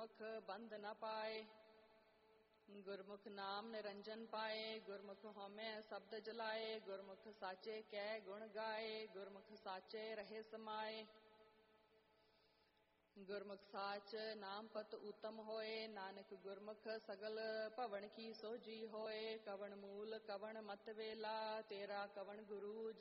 गुरमुख बंध न पाए। गुरमुख नाम निरंजन पाए, गुरमुख होमे शब्द जलाए। गुरमुख साचे कै गुण गाए, गुरमुख साचे रहे समाए। गुरमुख साच नाम पत उत्तम होए, नानक गुरमुख सगल पवन की सोजी होए। कवन मूल कवन मत वेला, तेरा कवन गुरु